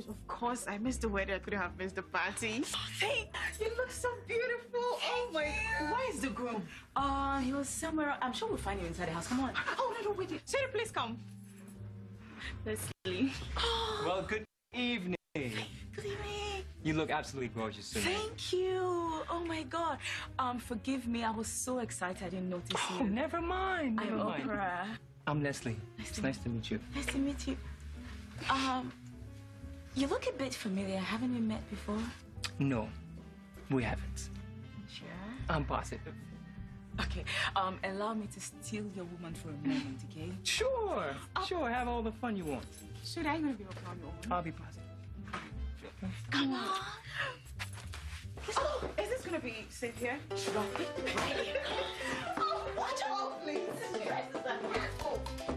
Of course, I missed the wedding. I couldn't have missed the party. Hey, you look so beautiful. Oh my, where is the groom? He was somewhere. I'm sure we'll find him inside the house. Come on. Oh, no, wait. Sherry, please come. Leslie. Well, good evening. Good evening. You look absolutely gorgeous tonight. Thank you. Oh my God. Forgive me. I was so excited I didn't notice you. Oh, never mind. I'm Oprah. I'm Leslie. It's nice to meet you. Nice to meet you. You look a bit familiar. Haven't we met before? No, we haven't. Sure. I'm positive. Okay. Allow me to steal your woman for a moment, okay? Sure. Sure. Have all the fun you want. Should I going to be around your woman? I'll be positive. Come on. Oh, is this going to be safe here? Right.